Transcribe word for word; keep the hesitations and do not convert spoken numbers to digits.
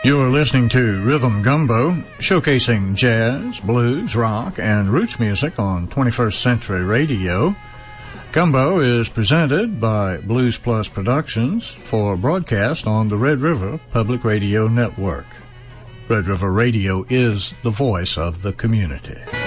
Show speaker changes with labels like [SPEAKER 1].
[SPEAKER 1] You're listening to Rhythm Gumbo, showcasing jazz, blues, rock, and roots music on twenty-first Century Radio. Gumbo is presented by Blues Plus Productions for broadcast on the Red River Public Radio Network. Red River Radio is the voice of the community.